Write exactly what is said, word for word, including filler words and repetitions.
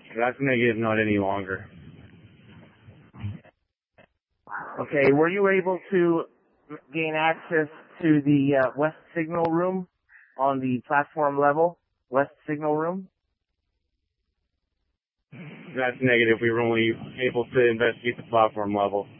That's negative, not any longer. Okay, were you able to gain access to the uh, West Signal Room on the platform level? West Signal Room? That's negative. We were only able to investigate the platform level.